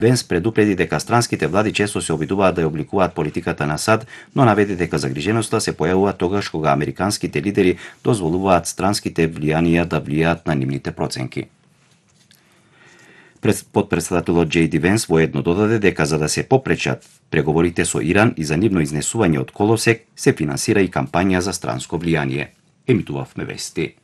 Венс предупреди дека странските влади често се обидуваат да ја обликуваат политиката на САД, но наведе дека загриженоста се појавува тогаш кога американските лидери дозволуваат странските влијанија да влијаат на нивните проценки. Потпредседателот Џејди Венс воедно додаде дека за да се попречат преговорите со Иран и за нивно изнесување од колосек, се финансира и кампања за странско влијание. Емитувавме вести.